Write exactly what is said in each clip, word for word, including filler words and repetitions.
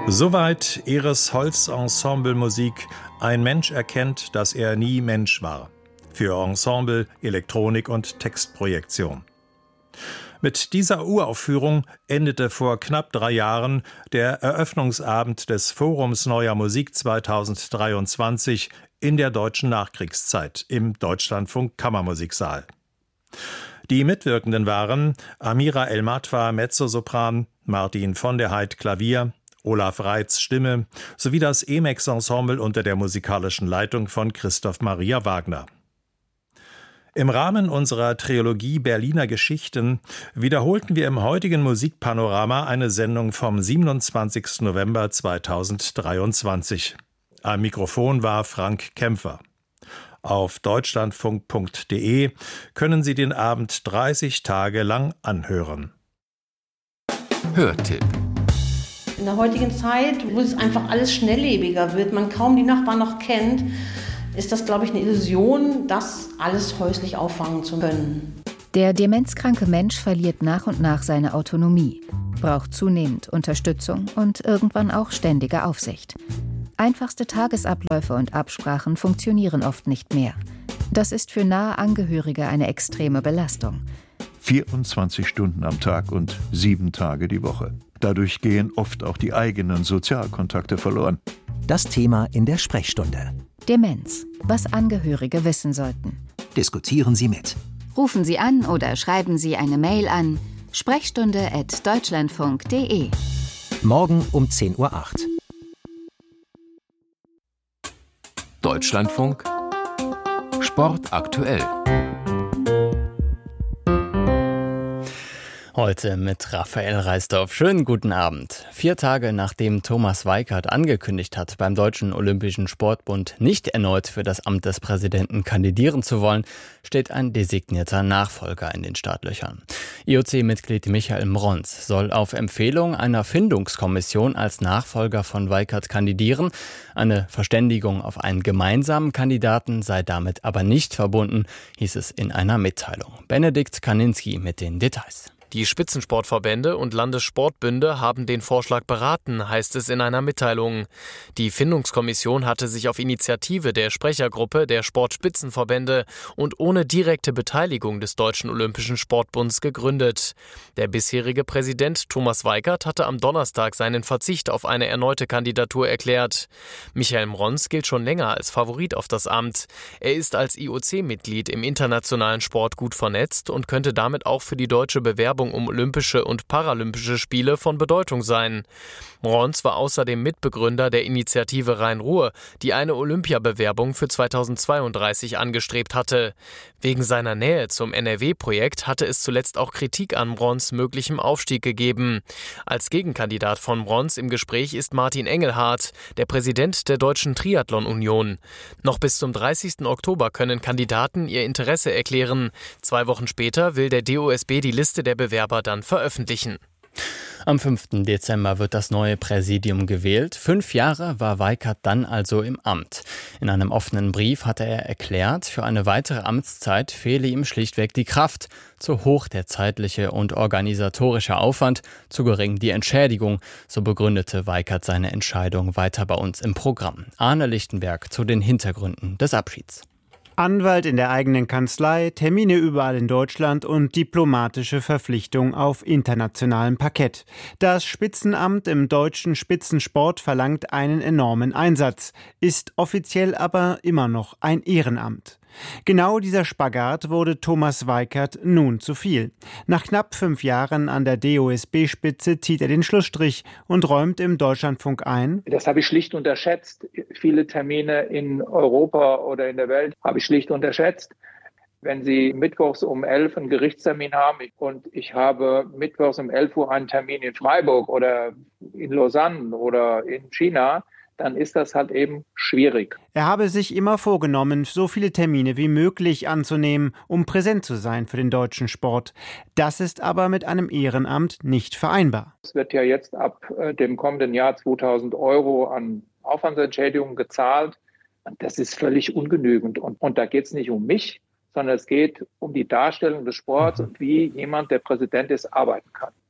Soweit Iris Holz Ensemble Musik. Ein Mensch erkennt, dass er nie Mensch war. Für Ensemble, Elektronik und Textprojektion. Mit dieser Uraufführung endete vor knapp drei Jahren der Eröffnungsabend des Forums Neuer Musik zweitausenddreiundzwanzig in der deutschen Nachkriegszeit im Deutschlandfunk Kammermusiksaal. Die Mitwirkenden waren Amira El-Matwa Mezzosopran, Martin von der Heydt Klavier, Olaf Reitz Stimme sowie das Emex-Ensemble unter der musikalischen Leitung von Christoph Maria Wagner. Im Rahmen unserer Trilogie Berliner Geschichten wiederholten wir im heutigen Musikpanorama eine Sendung vom siebenundzwanzigsten November zweitausenddreiundzwanzig. Am Mikrofon war Frank Kämpfer. Auf deutschlandfunk punkt de können Sie den Abend dreißig Tage lang anhören. Hörtipp. In der heutigen Zeit, wo es einfach alles schnelllebiger wird, man kaum die Nachbarn noch kennt, ist das, glaube ich, eine Illusion, das alles häuslich auffangen zu können. Der demenzkranke Mensch verliert nach und nach seine Autonomie, braucht zunehmend Unterstützung und irgendwann auch ständige Aufsicht. Einfachste Tagesabläufe und Absprachen funktionieren oft nicht mehr. Das ist für nahe Angehörige eine extreme Belastung. vierundzwanzig Stunden am Tag und sieben Tage die Woche. Dadurch gehen oft auch die eigenen Sozialkontakte verloren. Das Thema in der Sprechstunde. Demenz, was Angehörige wissen sollten. Diskutieren Sie mit. Rufen Sie an oder schreiben Sie eine Mail an sprechstunde at deutschlandfunk punkt de. Morgen um zehn Uhr acht. Deutschlandfunk Sport aktuell. Heute mit Raphael Reisdorf. Schönen guten Abend. Vier Tage nachdem Thomas Weikert angekündigt hat, beim Deutschen Olympischen Sportbund nicht erneut für das Amt des Präsidenten kandidieren zu wollen, steht ein designierter Nachfolger in den Startlöchern. I O C-Mitglied Michael Mrons soll auf Empfehlung einer Findungskommission als Nachfolger von Weikert kandidieren. Eine Verständigung auf einen gemeinsamen Kandidaten sei damit aber nicht verbunden, hieß es in einer Mitteilung. Benedikt Kaninski mit den Details. Die Spitzensportverbände und Landessportbünde haben den Vorschlag beraten, heißt es in einer Mitteilung. Die Findungskommission hatte sich auf Initiative der Sprechergruppe der Sportspitzenverbände und ohne direkte Beteiligung des Deutschen Olympischen Sportbunds gegründet. Der bisherige Präsident Thomas Weikert hatte am Donnerstag seinen Verzicht auf eine erneute Kandidatur erklärt. Michael Mrons gilt schon länger als Favorit auf das Amt. Er ist als I O C-Mitglied im internationalen Sport gut vernetzt und könnte damit auch für die deutsche Bewerbung um Olympische und Paralympische Spiele von Bedeutung sein. Mrons war außerdem Mitbegründer der Initiative Rhein-Ruhr, die eine Olympiabewerbung für zweitausendzweiunddreißig angestrebt hatte. Wegen seiner Nähe zum N R W-Projekt hatte es zuletzt auch Kritik an Mrons möglichem Aufstieg gegeben. Als Gegenkandidat von Mrons im Gespräch ist Martin Engelhardt, der Präsident der Deutschen Triathlon-Union. Noch bis zum dreißigsten Oktober können Kandidaten ihr Interesse erklären. Zwei Wochen später will der D O S B die Liste der Bewerber dann veröffentlichen. Am fünften Dezember wird das neue Präsidium gewählt. Fünf Jahre war Weikert dann also im Amt. In einem offenen Brief hatte er erklärt, für eine weitere Amtszeit fehle ihm schlichtweg die Kraft. Zu hoch der zeitliche und organisatorische Aufwand, zu gering die Entschädigung. So begründete Weikert seine Entscheidung weiter bei uns im Programm. Arne Lichtenberg zu den Hintergründen des Abschieds. Anwalt in der eigenen Kanzlei, Termine überall in Deutschland und diplomatische Verpflichtung auf internationalem Parkett. Das Spitzenamt im deutschen Spitzensport verlangt einen enormen Einsatz, ist offiziell aber immer noch ein Ehrenamt. Genau dieser Spagat wurde Thomas Weikert nun zu viel. Nach knapp fünf Jahren an der D O S B-Spitze zieht er den Schlussstrich und räumt im Deutschlandfunk ein: Das habe ich schlicht unterschätzt. Viele Termine in Europa oder in der Welt habe ich schlicht unterschätzt. Wenn Sie mittwochs um elf einen Gerichtstermin haben und ich habe mittwochs um elf Uhr einen Termin in Freiburg oder in Lausanne oder in China, dann ist das halt eben schwierig. Er habe sich immer vorgenommen, so viele Termine wie möglich anzunehmen, um präsent zu sein für den deutschen Sport. Das ist aber mit einem Ehrenamt nicht vereinbar. Es wird ja jetzt ab dem kommenden Jahr zweitausend Euro an Aufwandsentschädigung gezahlt. Das ist völlig ungenügend. Und, und da geht es nicht um mich, sondern es geht um die Darstellung des Sports und wie jemand, der Präsident ist, arbeiten kann.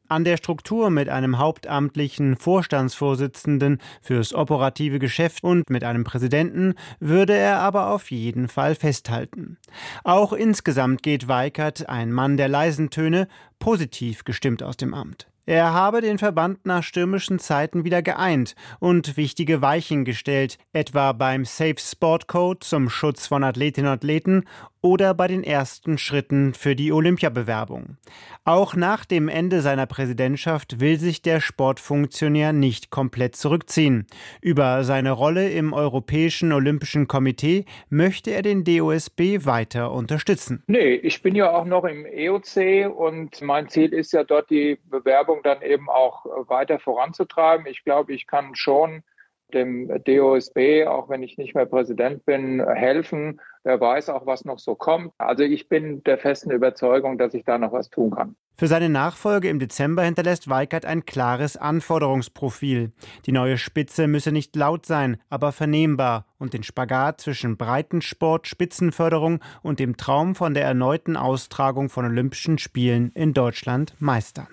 An der Struktur mit einem hauptamtlichen Vorstandsvorsitzenden fürs operative Geschäft und mit einem Präsidenten würde er aber auf jeden Fall festhalten. Auch insgesamt geht Weikert, ein Mann der leisen Töne, positiv gestimmt aus dem Amt. Er habe den Verband nach stürmischen Zeiten wieder geeint und wichtige Weichen gestellt, etwa beim Safe Sport Code zum Schutz von Athletinnen und Athleten oder bei den ersten Schritten für die Olympiabewerbung. Auch nach dem Ende seiner Präsidentschaft will sich der Sportfunktionär nicht komplett zurückziehen. Über seine Rolle im Europäischen Olympischen Komitee möchte er den D O S B weiter unterstützen. Nee, ich bin ja auch noch im E O C und mein Ziel ist ja dort die Bewerbung dann eben auch weiter voranzutreiben. Ich glaube, ich kann schon dem D O S B, auch wenn ich nicht mehr Präsident bin, helfen. Wer weiß auch, was noch so kommt. Also ich bin der festen Überzeugung, dass ich da noch was tun kann. Für seine Nachfolge im Dezember hinterlässt Weikert ein klares Anforderungsprofil. Die neue Spitze müsse nicht laut sein, aber vernehmbar und den Spagat zwischen Breitensport, Spitzenförderung und dem Traum von der erneuten Austragung von Olympischen Spielen in Deutschland meistern.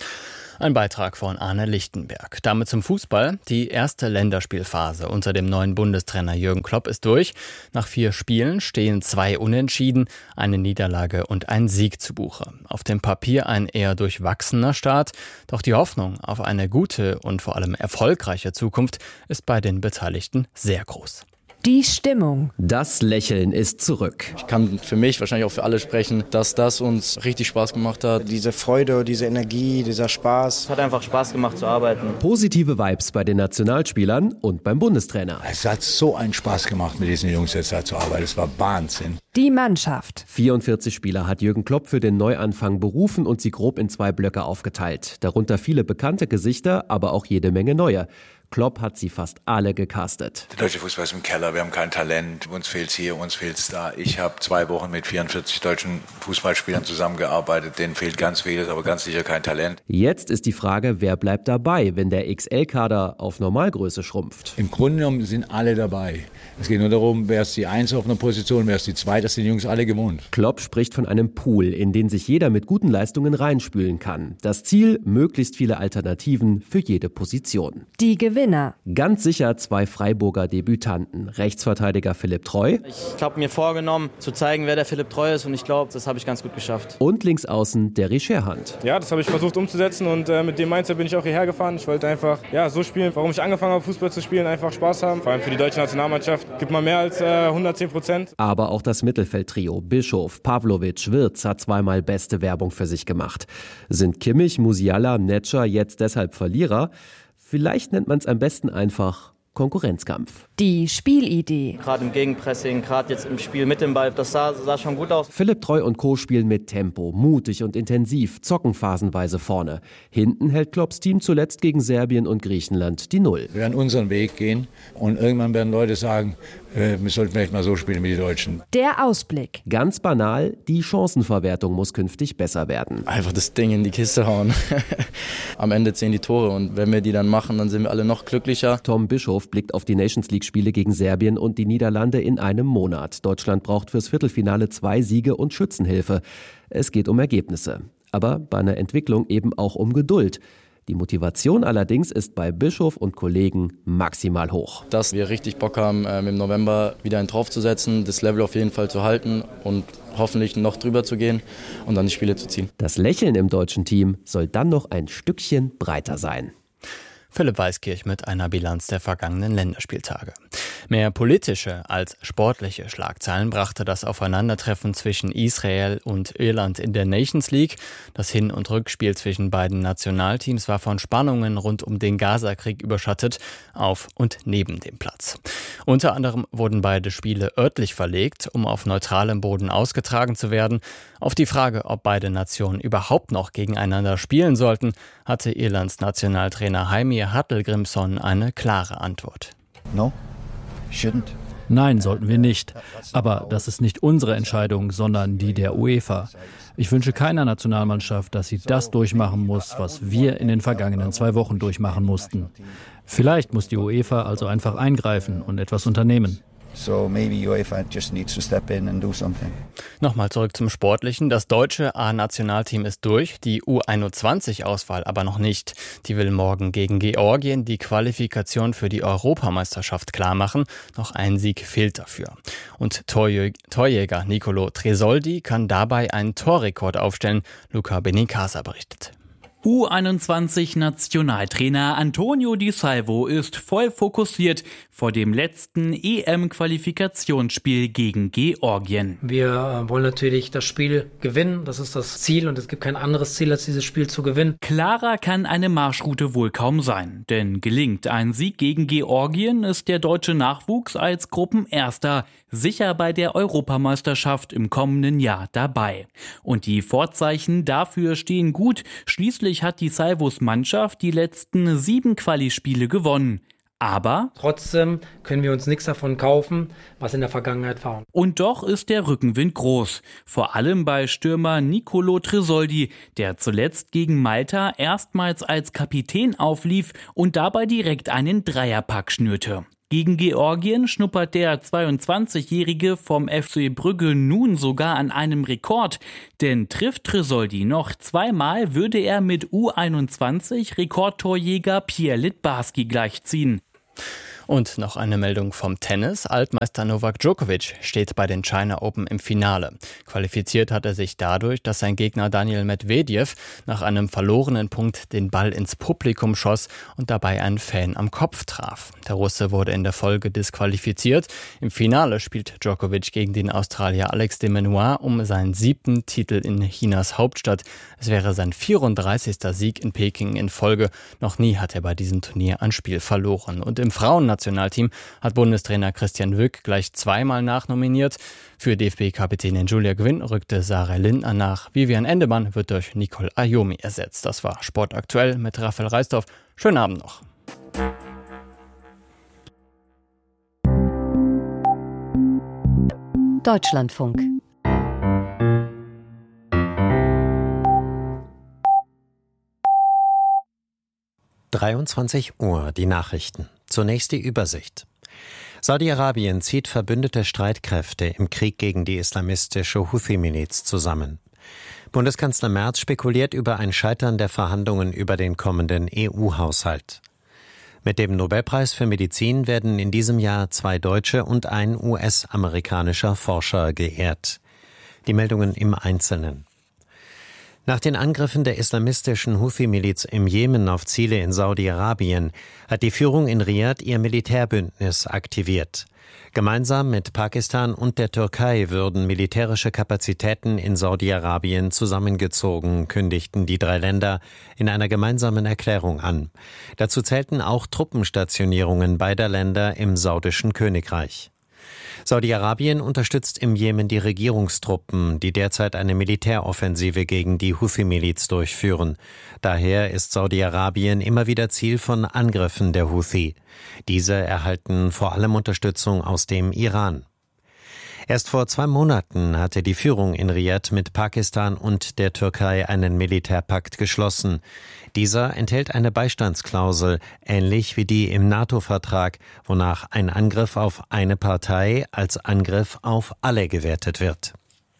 Ein Beitrag von Arne Lichtenberg. Damit zum Fußball. Die erste Länderspielphase unter dem neuen Bundestrainer Jürgen Klopp ist durch. Nach vier Spielen stehen zwei Unentschieden, eine Niederlage und ein Sieg zu Buche. Auf dem Papier ein eher durchwachsener Start. Doch die Hoffnung auf eine gute und vor allem erfolgreiche Zukunft ist bei den Beteiligten sehr groß. Die Stimmung. Das Lächeln ist zurück. Ich kann für mich, wahrscheinlich auch für alle sprechen, dass das uns richtig Spaß gemacht hat. Diese Freude, diese Energie, dieser Spaß. Es hat einfach Spaß gemacht zu arbeiten. Positive Vibes bei den Nationalspielern und beim Bundestrainer. Es hat so einen Spaß gemacht, mit diesen Jungs jetzt zu arbeiten. Es war Wahnsinn. Die Mannschaft. vierundvierzig Spieler hat Jürgen Klopp für den Neuanfang berufen und sie grob in zwei Blöcke aufgeteilt. Darunter viele bekannte Gesichter, aber auch jede Menge neue. Klopp hat sie fast alle gecastet. Der deutsche Fußball ist im Keller, wir haben kein Talent, uns fehlt's hier, uns fehlt's da. Ich habe zwei Wochen mit vierundvierzig deutschen Fußballspielern zusammengearbeitet, denen fehlt ganz vieles, aber ganz sicher kein Talent. Jetzt ist die Frage, wer bleibt dabei, wenn der X L-Kader auf Normalgröße schrumpft? Im Grunde genommen sind alle dabei. Es geht nur darum, wer ist die Eins auf einer Position, wer ist die Zwei, das sind die Jungs alle gewohnt. Klopp spricht von einem Pool, in den sich jeder mit guten Leistungen reinspülen kann. Das Ziel, möglichst viele Alternativen für jede Position. Die Gewinner. Ganz sicher zwei Freiburger Debütanten. Rechtsverteidiger Philipp Treu. Ich habe mir vorgenommen, zu zeigen, wer der Philipp Treu ist und ich glaube, das habe ich ganz gut geschafft. Und linksaußen Derry Scherhand. Ja, das habe ich versucht umzusetzen und äh, mit dem Mindset bin ich auch hierher gefahren. Ich wollte einfach ja, so spielen, warum ich angefangen habe, Fußball zu spielen, einfach Spaß haben. Vor allem für die deutsche Nationalmannschaft gibt man mehr als äh, hundertzehn Prozent. Aber auch das Mittelfeldtrio Bischof, Pavlovic, Wirtz hat zweimal beste Werbung für sich gemacht. Sind Kimmich, Musiala, Netscher jetzt deshalb Verlierer? Vielleicht nennt man es am besten einfach Konkurrenzkampf. Die Spielidee. Gerade im Gegenpressing, gerade jetzt im Spiel mit dem Ball, das sah, sah schon gut aus. Philipp Treu und Co. spielen mit Tempo, mutig und intensiv, zocken phasenweise vorne. Hinten hält Klopps Team zuletzt gegen Serbien und Griechenland die Null. Wir werden unseren Weg gehen und irgendwann werden Leute sagen, äh, wir sollten vielleicht mal so spielen wie die Deutschen. Der Ausblick. Ganz banal, die Chancenverwertung muss künftig besser werden. Einfach das Ding in die Kiste hauen. Am Ende zählen die Tore und wenn wir die dann machen, dann sind wir alle noch glücklicher. Tom Bischof blickt auf die Nations-League-Spiele gegen Serbien und die Niederlande in einem Monat. Deutschland braucht fürs Viertelfinale zwei Siege und Schützenhilfe. Es geht um Ergebnisse. Aber bei einer Entwicklung eben auch um Geduld. Die Motivation allerdings ist bei Bischof und Kollegen maximal hoch. Dass wir richtig Bock haben, im November wieder einen draufzusetzen, das Level auf jeden Fall zu halten und hoffentlich noch drüber zu gehen und dann die Spiele zu ziehen. Das Lächeln im deutschen Team soll dann noch ein Stückchen breiter sein. Philipp Weiskirch mit einer Bilanz der vergangenen Länderspieltage. Mehr politische als sportliche Schlagzeilen brachte das Aufeinandertreffen zwischen Israel und Irland in der Nations League. Das Hin- und Rückspiel zwischen beiden Nationalteams war von Spannungen rund um den Gaza-Krieg überschattet, auf und neben dem Platz. Unter anderem wurden beide Spiele örtlich verlegt, um auf neutralem Boden ausgetragen zu werden. Auf die Frage, ob beide Nationen überhaupt noch gegeneinander spielen sollten, hatte Irlands Nationaltrainer Heimir Hallgrímsson eine klare Antwort. No, shouldn't. Nein, sollten wir nicht. Aber das ist nicht unsere Entscheidung, sondern die der UEFA. Ich wünsche keiner Nationalmannschaft, dass sie das durchmachen muss, was wir in den vergangenen zwei Wochen durchmachen mussten. Vielleicht muss die UEFA also einfach eingreifen und etwas unternehmen. So maybe UEFA just needs to step in and do something. Nochmal zurück zum Sportlichen. Das deutsche A-Nationalteam ist durch, die U einundzwanzig-Auswahl aber noch nicht. Die will morgen gegen Georgien die Qualifikation für die Europameisterschaft klarmachen. Noch ein Sieg fehlt dafür. Und Torjä- Torjäger Nicolo Tresoldi kann dabei einen Torrekord aufstellen. Luca Benincasa berichtet. U einundzwanzig-Nationaltrainer Antonio Di Salvo ist voll fokussiert vor dem letzten E M-Qualifikationsspiel gegen Georgien. Wir wollen natürlich das Spiel gewinnen, das ist das Ziel und es gibt kein anderes Ziel, als dieses Spiel zu gewinnen. Klarer kann eine Marschroute wohl kaum sein, denn gelingt ein Sieg gegen Georgien, ist der deutsche Nachwuchs als Gruppenerster sicher bei der Europameisterschaft im kommenden Jahr dabei. Und die Vorzeichen dafür stehen gut. Schließlich hat die Salvos Mannschaft die letzten sieben Quali-Spiele gewonnen. Aber trotzdem können wir uns nichts davon kaufen, was in der Vergangenheit war. Und doch ist der Rückenwind groß. Vor allem bei Stürmer Nicolo Tresoldi, der zuletzt gegen Malta erstmals als Kapitän auflief und dabei direkt einen Dreierpack schnürte. Gegen Georgien schnuppert der zweiundzwanzigjährige vom F C Brügge nun sogar an einem Rekord. Denn trifft Tresoldi noch zweimal, würde er mit U einundzwanzig Rekordtorjäger Pierre Littbarski gleichziehen. Und noch eine Meldung vom Tennis. Altmeister Novak Djokovic steht bei den China Open im Finale. Qualifiziert hat er sich dadurch, dass sein Gegner Daniil Medvedev nach einem verlorenen Punkt den Ball ins Publikum schoss und dabei einen Fan am Kopf traf. Der Russe wurde in der Folge disqualifiziert. Im Finale spielt Djokovic gegen den Australier Alex de Minaur um seinen siebten Titel in Chinas Hauptstadt. Es wäre sein vierunddreißigster Sieg in Peking in Folge. Noch nie hat er bei diesem Turnier ein Spiel verloren. Und im Frauen Nationalteam hat Bundestrainer Christian Wück gleich zweimal nachnominiert. Für D F B-Kapitänin Julia Gwynn rückte Sarah Lindner nach. Vivian Endemann wird durch Nicole Ayomi ersetzt. Das war Sport aktuell mit Raphael Reisdorf. Schönen Abend noch. Deutschlandfunk. dreiundzwanzig Uhr, die Nachrichten. Zunächst die Übersicht. Saudi-Arabien zieht verbündete Streitkräfte im Krieg gegen die islamistische Houthi-Miliz zusammen. Bundeskanzler Merz spekuliert über ein Scheitern der Verhandlungen über den kommenden E U-Haushalt. Mit dem Nobelpreis für Medizin werden in diesem Jahr zwei deutsche und ein U S-amerikanischer Forscher geehrt. Die Meldungen im Einzelnen. Nach den Angriffen der islamistischen Houthi-Miliz im Jemen auf Ziele in Saudi-Arabien hat die Führung in Riad ihr Militärbündnis aktiviert. Gemeinsam mit Pakistan und der Türkei würden militärische Kapazitäten in Saudi-Arabien zusammengezogen, kündigten die drei Länder in einer gemeinsamen Erklärung an. Dazu zählten auch Truppenstationierungen beider Länder im saudischen Königreich. Saudi-Arabien unterstützt im Jemen die Regierungstruppen, die derzeit eine Militäroffensive gegen die Houthi-Miliz durchführen. Daher ist Saudi-Arabien immer wieder Ziel von Angriffen der Houthi. Diese erhalten vor allem Unterstützung aus dem Iran. Erst vor zwei Monaten hatte die Führung in Riad mit Pakistan und der Türkei einen Militärpakt geschlossen. Dieser enthält eine Beistandsklausel, ähnlich wie die im NATO-Vertrag, wonach ein Angriff auf eine Partei als Angriff auf alle gewertet wird.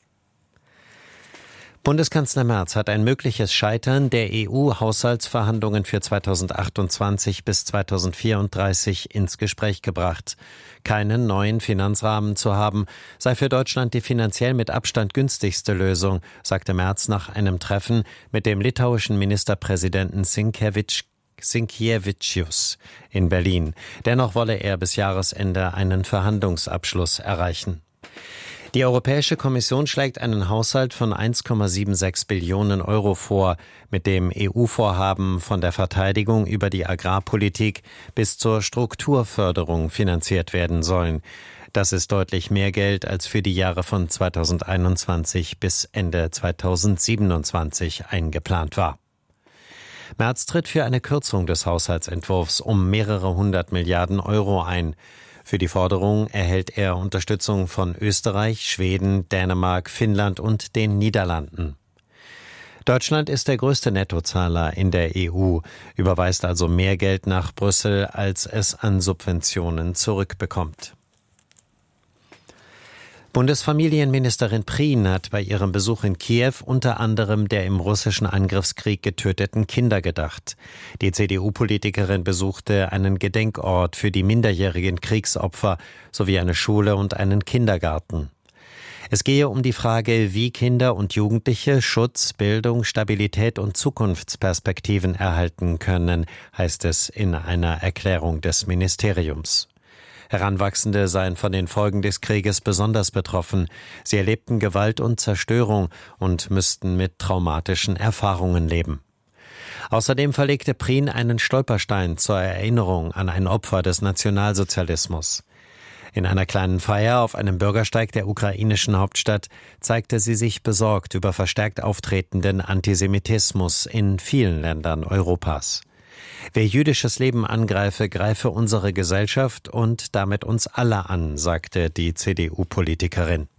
Bundeskanzler Merz hat ein mögliches Scheitern der E U-Haushaltsverhandlungen für zweitausendachtundzwanzig bis zweitausendvierunddreißig ins Gespräch gebracht. Keinen neuen Finanzrahmen zu haben, sei für Deutschland die finanziell mit Abstand günstigste Lösung, sagte Merz nach einem Treffen mit dem litauischen Ministerpräsidenten Sinkevičius Sinkevičius in Berlin. Dennoch wolle er bis Jahresende einen Verhandlungsabschluss erreichen. Die Europäische Kommission schlägt einen Haushalt von eins Komma sechsundsiebzig Billionen Euro vor, mit dem E U-Vorhaben von der Verteidigung über die Agrarpolitik bis zur Strukturförderung finanziert werden sollen. Das ist deutlich mehr Geld als für die Jahre von zweitausendeinundzwanzig bis Ende zweitausendsiebenundzwanzig eingeplant war. Merz tritt für eine Kürzung des Haushaltsentwurfs um mehrere hundert Milliarden Euro ein. Für die Forderung erhält er Unterstützung von Österreich, Schweden, Dänemark, Finnland und den Niederlanden. Deutschland ist der größte Nettozahler in der E U, überweist also mehr Geld nach Brüssel, als es an Subventionen zurückbekommt. Bundesfamilienministerin Prien hat bei ihrem Besuch in Kiew unter anderem der im russischen Angriffskrieg getöteten Kinder gedacht. Die C D U-Politikerin besuchte einen Gedenkort für die minderjährigen Kriegsopfer sowie eine Schule und einen Kindergarten. Es gehe um die Frage, wie Kinder und Jugendliche Schutz, Bildung, Stabilität und Zukunftsperspektiven erhalten können, heißt es in einer Erklärung des Ministeriums. Heranwachsende seien von den Folgen des Krieges besonders betroffen. Sie erlebten Gewalt und Zerstörung und müssten mit traumatischen Erfahrungen leben. Außerdem verlegte Prien einen Stolperstein zur Erinnerung an ein Opfer des Nationalsozialismus. In einer kleinen Feier auf einem Bürgersteig der ukrainischen Hauptstadt zeigte sie sich besorgt über verstärkt auftretenden Antisemitismus in vielen Ländern Europas. Wer jüdisches Leben angreife, greife unsere Gesellschaft und damit uns alle an, sagte die C D U-Politikerin.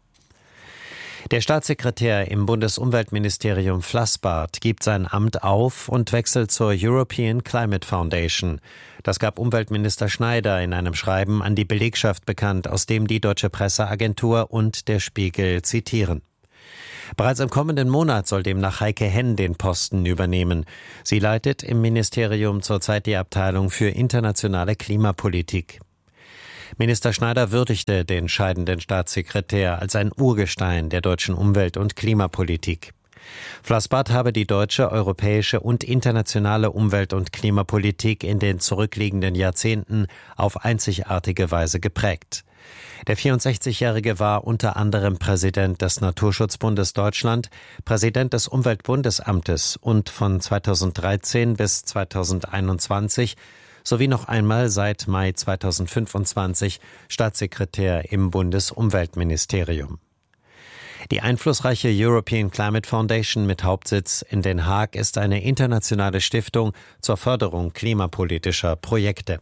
Der Staatssekretär im Bundesumweltministerium Flassbart gibt sein Amt auf und wechselt zur European Climate Foundation. Das gab Umweltminister Schneider in einem Schreiben an die Belegschaft bekannt, aus dem die Deutsche Presseagentur und der Spiegel zitieren. Bereits im kommenden Monat soll demnach Heike Henn den Posten übernehmen. Sie leitet im Ministerium zurzeit die Abteilung für internationale Klimapolitik. Minister Schneider würdigte den scheidenden Staatssekretär als ein Urgestein der deutschen Umwelt- und Klimapolitik. Flassbart habe die deutsche, europäische und internationale Umwelt- und Klimapolitik in den zurückliegenden Jahrzehnten auf einzigartige Weise geprägt. Der vierundsechzigjährige war unter anderem Präsident des Naturschutzbundes Deutschland, Präsident des Umweltbundesamtes und von zweitausenddreizehn bis zweitausendeinundzwanzig sowie noch einmal seit Mai zweitausendfünfundzwanzig Staatssekretär im Bundesumweltministerium. Die einflussreiche European Climate Foundation mit Hauptsitz in Den Haag ist eine internationale Stiftung zur Förderung klimapolitischer Projekte.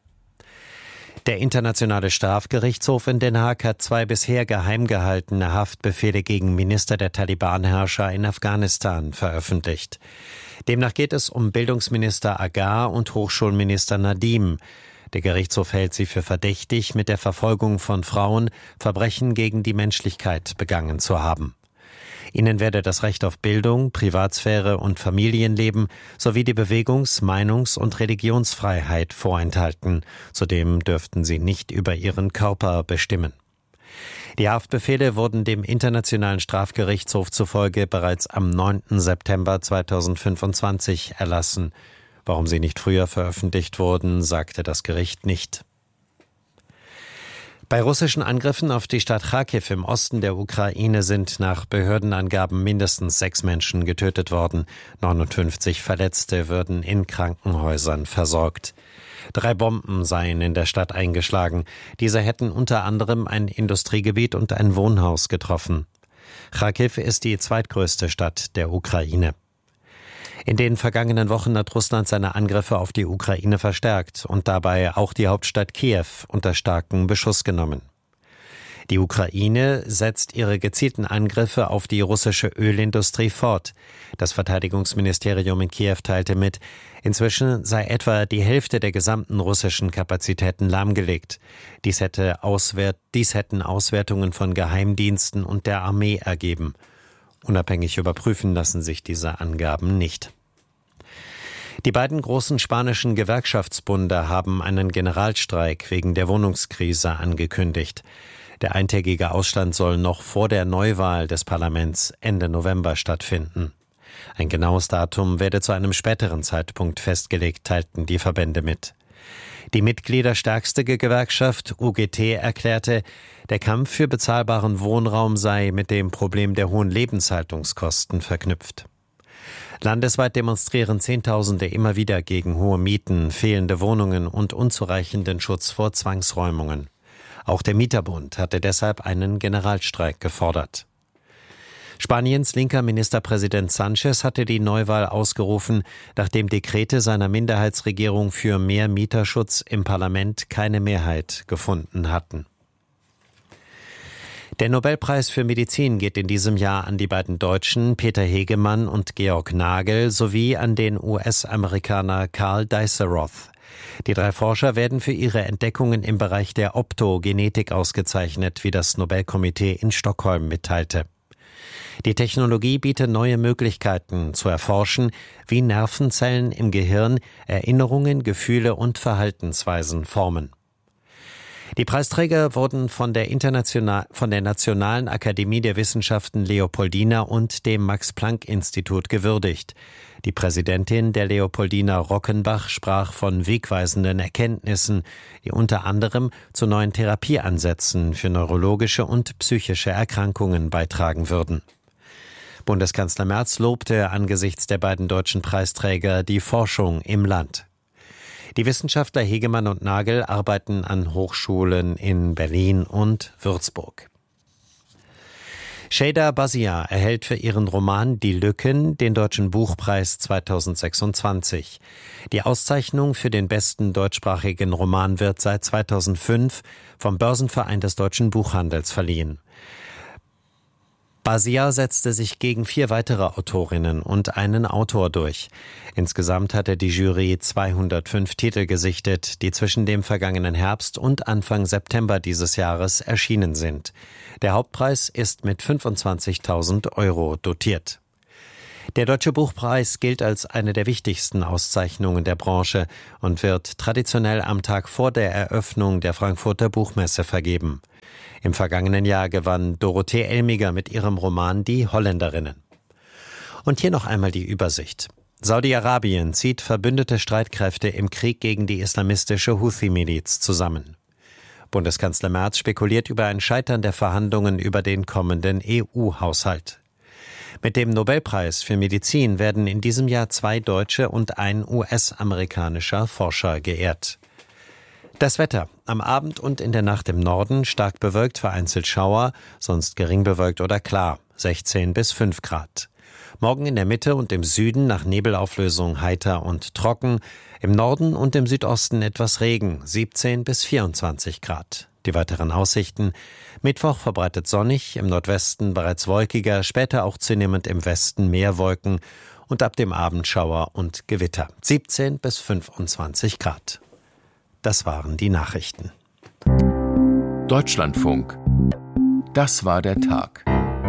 Der Internationale Strafgerichtshof in Den Haag hat zwei bisher geheim gehaltene Haftbefehle gegen Minister der Taliban-Herrscher in Afghanistan veröffentlicht. Demnach geht es um Bildungsminister Agar und Hochschulminister Nadim. Der Gerichtshof hält sie für verdächtig, mit der Verfolgung von Frauen Verbrechen gegen die Menschlichkeit begangen zu haben. Ihnen werde das Recht auf Bildung, Privatsphäre und Familienleben sowie die Bewegungs-, Meinungs- und Religionsfreiheit vorenthalten. Zudem dürften sie nicht über ihren Körper bestimmen. Die Haftbefehle wurden dem Internationalen Strafgerichtshof zufolge bereits am neunten September zweitausendfünfundzwanzig erlassen. Warum sie nicht früher veröffentlicht wurden, sagte das Gericht nicht. Bei russischen Angriffen auf die Stadt Charkiw im Osten der Ukraine sind nach Behördenangaben mindestens sechs Menschen getötet worden. neunundfünfzig Verletzte würden in Krankenhäusern versorgt. Drei Bomben seien in der Stadt eingeschlagen. Diese hätten unter anderem ein Industriegebiet und ein Wohnhaus getroffen. Charkiw ist die zweitgrößte Stadt der Ukraine. In den vergangenen Wochen hat Russland seine Angriffe auf die Ukraine verstärkt und dabei auch die Hauptstadt Kiew unter starken Beschuss genommen. Die Ukraine setzt ihre gezielten Angriffe auf die russische Ölindustrie fort. Das Verteidigungsministerium in Kiew teilte mit, inzwischen sei etwa die Hälfte der gesamten russischen Kapazitäten lahmgelegt. Dies hätte Auswert- dies hätten Auswertungen von Geheimdiensten und der Armee ergeben. Unabhängig überprüfen lassen sich diese Angaben nicht. Die beiden großen spanischen Gewerkschaftsbunde haben einen Generalstreik wegen der Wohnungskrise angekündigt. Der eintägige Ausstand soll noch vor der Neuwahl des Parlaments Ende November stattfinden. Ein genaues Datum werde zu einem späteren Zeitpunkt festgelegt, teilten die Verbände mit. Die mitgliederstärkste Gewerkschaft U G T erklärte, der Kampf für bezahlbaren Wohnraum sei mit dem Problem der hohen Lebenshaltungskosten verknüpft. Landesweit demonstrieren Zehntausende immer wieder gegen hohe Mieten, fehlende Wohnungen und unzureichenden Schutz vor Zwangsräumungen. Auch der Mieterbund hatte deshalb einen Generalstreik gefordert. Spaniens linker Ministerpräsident Sánchez hatte die Neuwahl ausgerufen, nachdem Dekrete seiner Minderheitsregierung für mehr Mieterschutz im Parlament keine Mehrheit gefunden hatten. Der Nobelpreis für Medizin geht in diesem Jahr an die beiden Deutschen Peter Hegemann und Georg Nagel sowie an den U S-Amerikaner Karl Diceroth. Die drei Forscher werden für ihre Entdeckungen im Bereich der Optogenetik ausgezeichnet, wie das Nobelkomitee in Stockholm mitteilte. Die Technologie bietet neue Möglichkeiten zu erforschen, wie Nervenzellen im Gehirn Erinnerungen, Gefühle und Verhaltensweisen formen. Die Preisträger wurden von der, International, von der Nationalen Akademie der Wissenschaften Leopoldina und dem Max-Planck-Institut gewürdigt. Die Präsidentin der Leopoldina Rockenbach sprach von wegweisenden Erkenntnissen, die unter anderem zu neuen Therapieansätzen für neurologische und psychische Erkrankungen beitragen würden. Bundeskanzler Merz lobte angesichts der beiden deutschen Preisträger die Forschung im Land. Die Wissenschaftler Hegemann und Nagel arbeiten an Hochschulen in Berlin und Würzburg. Sheyda Bazia erhält für ihren Roman Die Lücken den Deutschen Buchpreis zweitausendsechsundzwanzig. Die Auszeichnung für den besten deutschsprachigen Roman wird seit zweitausendfünf vom Börsenverein des deutschen Buchhandels verliehen. Bazia setzte sich gegen vier weitere Autorinnen und einen Autor durch. Insgesamt hatte die Jury zweihundertfünf Titel gesichtet, die zwischen dem vergangenen Herbst und Anfang September dieses Jahres erschienen sind. Der Hauptpreis ist mit fünfundzwanzigtausend Euro dotiert. Der Deutsche Buchpreis gilt als eine der wichtigsten Auszeichnungen der Branche und wird traditionell am Tag vor der Eröffnung der Frankfurter Buchmesse vergeben. Im vergangenen Jahr gewann Dorothee Elmiger mit ihrem Roman Die Holländerinnen. Und hier noch einmal die Übersicht. Saudi-Arabien zieht verbündete Streitkräfte im Krieg gegen die islamistische Houthi-Miliz zusammen. Bundeskanzler Merz spekuliert über ein Scheitern der Verhandlungen über den kommenden E U-Haushalt. Mit dem Nobelpreis für Medizin werden in diesem Jahr zwei deutsche und ein U S-amerikanischer Forscher geehrt. Das Wetter. Am Abend und in der Nacht im Norden stark bewölkt, vereinzelt Schauer, sonst gering bewölkt oder klar, sechzehn bis fünf Grad. Morgen in der Mitte und im Süden nach Nebelauflösung heiter und trocken, im Norden und im Südosten etwas Regen, siebzehn bis vierundzwanzig Grad. Die weiteren Aussichten: Mittwoch verbreitet sonnig, im Nordwesten bereits wolkiger, später auch zunehmend im Westen mehr Wolken und ab dem Abend Schauer und Gewitter, siebzehn bis fünfundzwanzig Grad. Das waren die Nachrichten. Deutschlandfunk. Das war der Tag.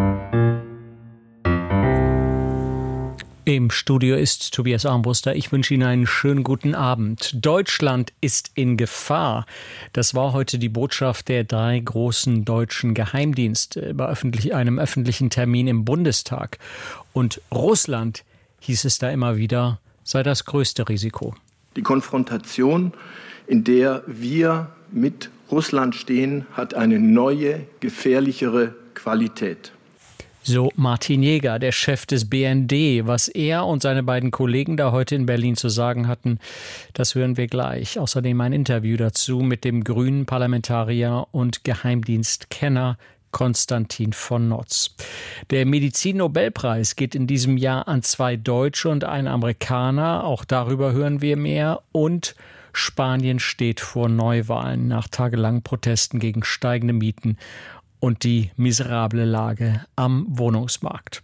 Im Studio ist Tobias Armbruster. Ich wünsche Ihnen einen schönen guten Abend. Deutschland ist in Gefahr. Das war heute die Botschaft der drei großen deutschen Geheimdienste bei öffentlich, einem öffentlichen Termin im Bundestag. Und Russland, hieß es da immer wieder, sei das größte Risiko. Die Konfrontation, in der wir mit Russland stehen, hat eine neue, gefährlichere Qualität. So Martin Jäger, der Chef des B N D. Was er und seine beiden Kollegen da heute in Berlin zu sagen hatten, das hören wir gleich. Außerdem ein Interview dazu mit dem grünen Parlamentarier und Geheimdienstkenner Konstantin von Notz. Der Medizin-Nobelpreis geht in diesem Jahr an zwei Deutsche und einen Amerikaner. Auch darüber hören wir mehr. Und Spanien steht vor Neuwahlen nach tagelangen Protesten gegen steigende Mieten und die miserable Lage am Wohnungsmarkt.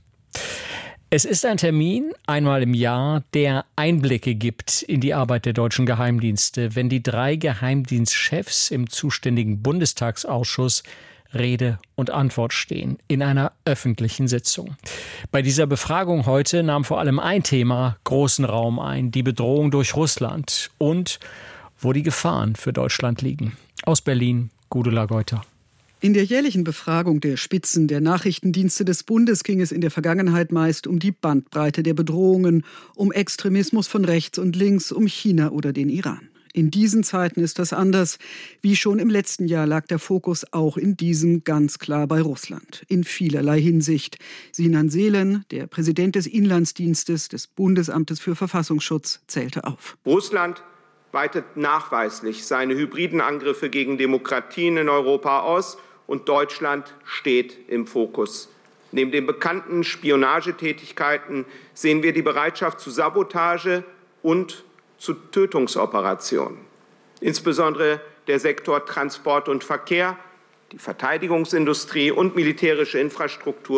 Es ist ein Termin, einmal im Jahr, der Einblicke gibt in die Arbeit der deutschen Geheimdienste, wenn die drei Geheimdienstchefs im zuständigen Bundestagsausschuss Rede und Antwort stehen in einer öffentlichen Sitzung. Bei dieser Befragung heute nahm vor allem ein Thema großen Raum ein, die Bedrohung durch Russland und wo die Gefahren für Deutschland liegen. Aus Berlin, Gudula Geuter. In der jährlichen Befragung der Spitzen der Nachrichtendienste des Bundes ging es in der Vergangenheit meist um die Bandbreite der Bedrohungen, um Extremismus von rechts und links, um China oder den Iran. In diesen Zeiten ist das anders. Wie schon im letzten Jahr lag der Fokus auch in diesem ganz klar bei Russland. In vielerlei Hinsicht. Sinan Seelen, der Präsident des Inlandsdienstes des Bundesamtes für Verfassungsschutz, zählte auf. Russland weitet nachweislich seine hybriden Angriffe gegen Demokratien in Europa aus und Deutschland steht im Fokus. Neben den bekannten Spionagetätigkeiten sehen wir die Bereitschaft zu Sabotage und zu Tötungsoperationen. Insbesondere der Sektor Transport und Verkehr, die Verteidigungsindustrie und militärische Infrastruktur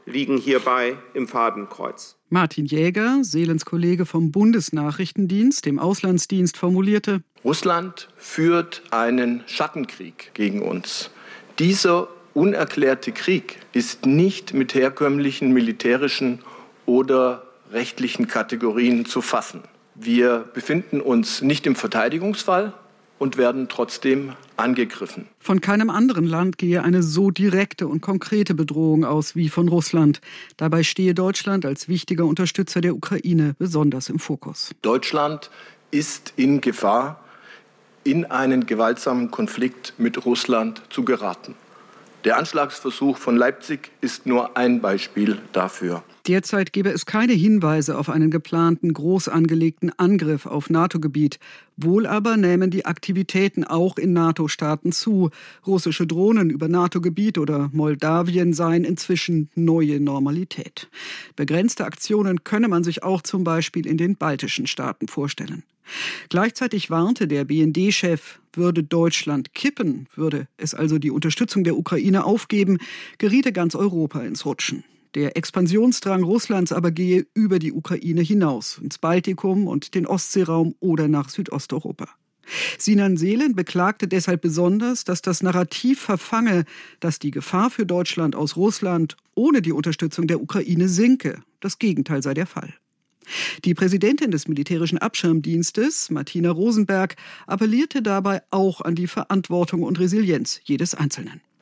liegen hierbei im Fadenkreuz. Martin Jäger, Seelens Kollege vom Bundesnachrichtendienst, dem Auslandsdienst, formulierte: Russland führt einen Schattenkrieg gegen uns. Dieser unerklärte Krieg ist nicht mit herkömmlichen militärischen oder rechtlichen Kategorien zu fassen. Wir befinden uns nicht im Verteidigungsfall und werden trotzdem angegriffen. Von keinem anderen Land gehe eine so direkte und konkrete Bedrohung aus wie von Russland. Dabei stehe Deutschland als wichtiger Unterstützer der Ukraine besonders im Fokus. Deutschland ist in Gefahr, in einen gewaltsamen Konflikt mit Russland zu geraten. Der Anschlagsversuch von Leipzig ist nur ein Beispiel dafür. Derzeit gebe es keine Hinweise auf einen geplanten, groß angelegten Angriff auf NATO-Gebiet. Wohl aber nehmen die Aktivitäten auch in NATO-Staaten zu. Russische Drohnen über NATO-Gebiet oder Moldawien seien inzwischen neue Normalität. Begrenzte Aktionen könne man sich auch zum Beispiel in den baltischen Staaten vorstellen. Gleichzeitig warnte der B N D-Chef, würde Deutschland kippen, würde es also die Unterstützung der Ukraine aufgeben, geriete ganz Europa ins Rutschen. Der Expansionsdrang Russlands aber gehe über die Ukraine hinaus, ins Baltikum und den Ostseeraum oder nach Südosteuropa. Sinan Seelen beklagte deshalb besonders, dass das Narrativ verfange, dass die Gefahr für Deutschland aus Russland ohne die Unterstützung der Ukraine sinke. Das Gegenteil sei der Fall. Die Präsidentin des Militärischen Abschirmdienstes, Martina Rosenberg, appellierte dabei auch an die Verantwortung und Resilienz jedes Einzelnen.